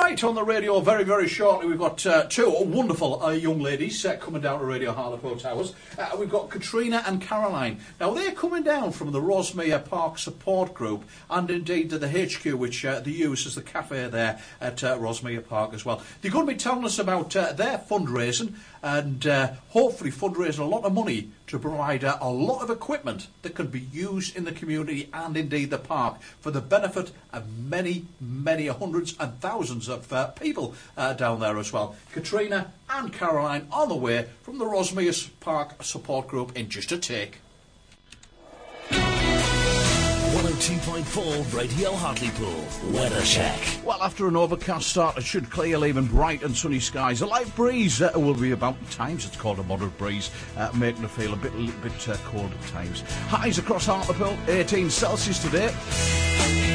Right, on the radio very, very shortly, we've got two wonderful young ladies coming down to Radio Hartlepool Towers. We've got Katrina and Caroline. Now, they're coming down from the Rosmere Park Support Group and indeed the HQ, which they use as the cafe there at Rosmere Park as well. They're going to be telling us about their fundraising and hopefully fundraising a lot of money to provide a lot of equipment that can be used in the community and indeed the park for the benefit of many, many hundreds and thousands of people down there as well. Katrina and Caroline on the way from the Rosmere Park Support Group in just a take. 102.4 Radio Hartlepool Weather Check. Well, after an overcast start, it should clear, leaving bright and sunny skies. A light breeze will be about at times. It's called a moderate breeze, making it feel a little bit cold at times. Highs across Hartlepool, 18 Celsius today.